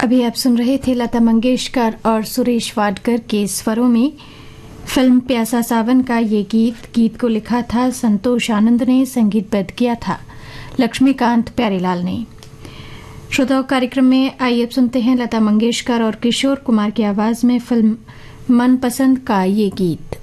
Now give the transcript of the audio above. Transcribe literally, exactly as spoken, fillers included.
अभी आप सुन रहे थे लता मंगेशकर और सुरेश वाडकर के स्वरों में फिल्म प्यासा सावन का ये गीत। गीत को लिखा था संतोष आनंद ने, संगीतबद्ध किया था लक्ष्मीकांत प्यारेलाल ने। श्रोताओं, कार्यक्रम में आइए अब सुनते हैं लता मंगेशकर और किशोर कुमार की आवाज में फिल्म मनपसंद का ये गीत।